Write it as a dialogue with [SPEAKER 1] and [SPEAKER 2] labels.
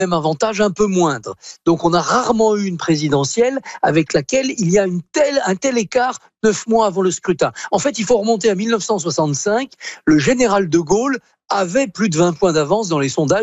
[SPEAKER 1] même avantage un peu moindre. Donc on a rarement eu une présidentielle avec laquelle il y a un tel écart 9 mois avant le scrutin. En fait, il faut remonter à 1965. Le général de Gaulle avait plus de 20 points d'avance dans les sondages.